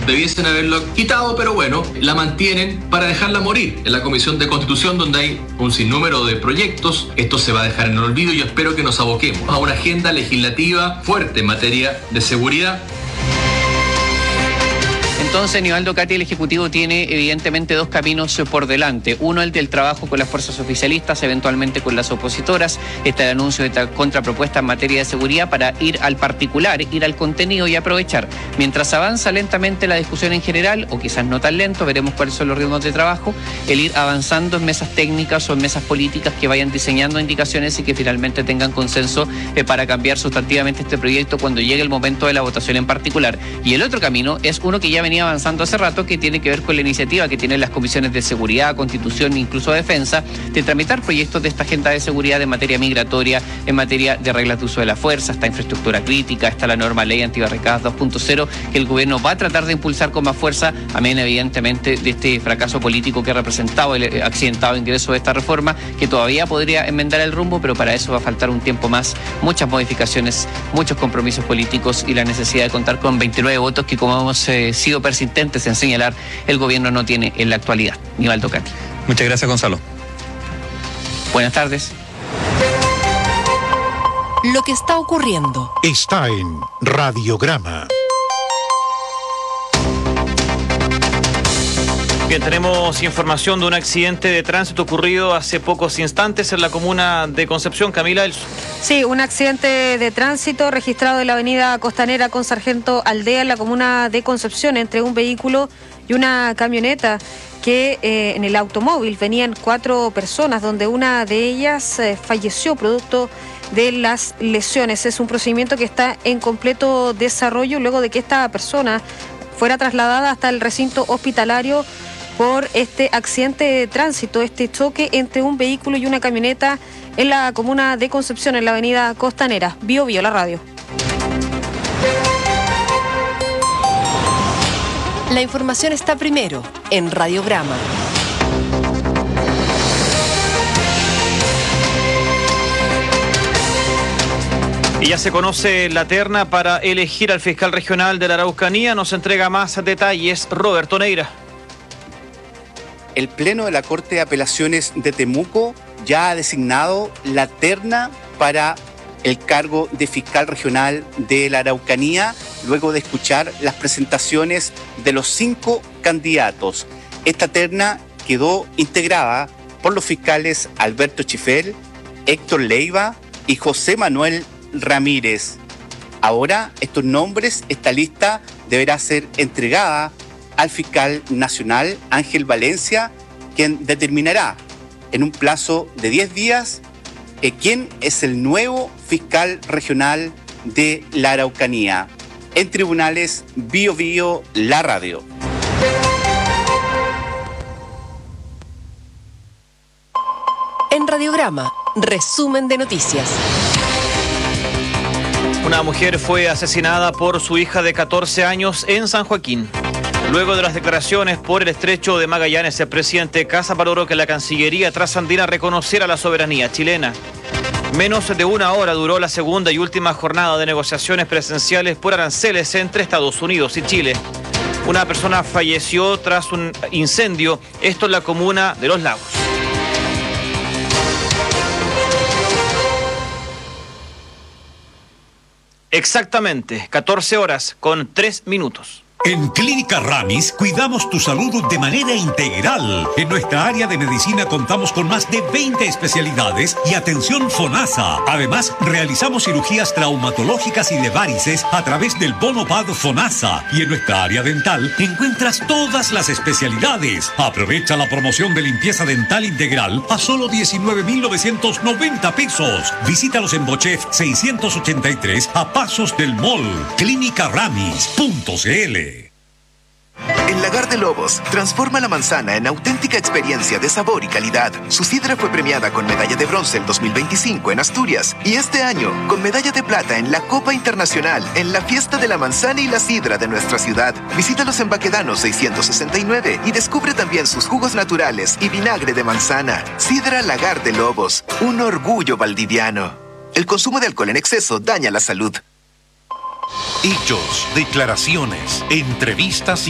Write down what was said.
debiesen haberlo quitado, pero bueno, la mantienen para dejarla morir en la Comisión de Constitución, donde hay un sinnúmero de proyectos. Esto se va a dejar en el olvido y yo espero que nos aboquemos a una agenda legislativa fuerte en materia de seguridad. Entonces, Nivaldo Cati, el Ejecutivo tiene evidentemente dos caminos por delante. Uno, el del trabajo con las fuerzas oficialistas, eventualmente con las opositoras. Está el anuncio de contrapropuesta en materia de seguridad para ir al particular, ir al contenido y aprovechar. Mientras avanza lentamente la discusión en general, o quizás no tan lento, veremos cuáles son los ritmos de trabajo, el ir avanzando en mesas técnicas o en mesas políticas que vayan diseñando indicaciones y que finalmente tengan consenso para cambiar sustantivamente este proyecto cuando llegue el momento de la votación en particular. Y el otro camino es uno que ya venía avanzando hace rato, que tiene que ver con la iniciativa que tienen las comisiones de seguridad, constitución e incluso defensa, de tramitar proyectos de esta agenda de seguridad en materia migratoria, en materia de reglas de uso de la fuerza, está infraestructura crítica, está la norma ley antibarricadas 2.0, que el gobierno va a tratar de impulsar con más fuerza, amén evidentemente de este fracaso político que ha representado el accidentado ingreso de esta reforma, que todavía podría enmendar el rumbo, pero para eso va a faltar un tiempo más, muchas modificaciones, muchos compromisos políticos y la necesidad de contar con 29 votos que, como hemos sido persistentes en señalar, el gobierno no tiene en la actualidad. Nivaldo Cati. Muchas gracias, Gonzalo. Buenas tardes. Lo que está ocurriendo está en Radiograma. Bien, tenemos información de un accidente de tránsito ocurrido hace pocos instantes en la comuna de Concepción. Camila. Sí, un accidente de tránsito registrado en la avenida Costanera con Sargento Aldea en la comuna de Concepción entre un vehículo y una camioneta que en el automóvil venían 4 personas, donde una de ellas falleció producto de las lesiones. Es un procedimiento que está en completo desarrollo luego de que esta persona fuera trasladada hasta el recinto hospitalario por este accidente de tránsito, este choque entre un vehículo y una camioneta en la comuna de Concepción, en la avenida Costanera. Bio la radio. La información está primero en Radiograma. Y ya se conoce la terna para elegir al fiscal regional de la Araucanía. Nos entrega más detalles Roberto Neira. El Pleno de la Corte de Apelaciones de Temuco ya ha designado la terna para el cargo de fiscal regional de la Araucanía, luego de escuchar las presentaciones de los 5 candidatos. Esta terna quedó integrada por los fiscales Alberto Chifel, Héctor Leiva y José Manuel Ramírez. Ahora estos nombres, esta lista deberá ser entregada al fiscal nacional Ángel Valencia, quien determinará en un plazo de 10 días quién es el nuevo fiscal regional de la Araucanía. En tribunales, Bio la radio. En Radiograma, resumen de noticias. Una mujer fue asesinada por su hija de 14 años en San Joaquín. Luego de las declaraciones por el estrecho de Magallanes, el presidente Casa valoró que la Cancillería trasandina reconociera la soberanía chilena. Menos de una hora duró la segunda y última jornada de negociaciones presenciales por aranceles entre Estados Unidos y Chile. Una persona falleció tras un incendio, esto en la comuna de Los Lagos. Exactamente, 14 horas con 3 minutos. En Clínica Ramis cuidamos tu salud de manera integral. En nuestra área de medicina contamos con más de 20 especialidades y atención FONASA. Además, realizamos cirugías traumatológicas y de varices a través del bono PAD FONASA. Y en nuestra área dental encuentras todas las especialidades. Aprovecha la promoción de limpieza dental integral a solo 19.990 pesos. Visítalos en Bochef 683 a pasos del mall. Clinicaramis.cl. En Lagar de Lobos, transforma la manzana en auténtica experiencia de sabor y calidad. Su sidra fue premiada con medalla de bronce en 2025 en Asturias y este año con medalla de plata en la Copa Internacional en la Fiesta de la Manzana y la Sidra de nuestra ciudad. Visítalos en Baquedano 669 y descubre también sus jugos naturales y vinagre de manzana. Sidra Lagar de Lobos, un orgullo valdiviano. El consumo de alcohol en exceso daña la salud. Hechos, declaraciones, entrevistas y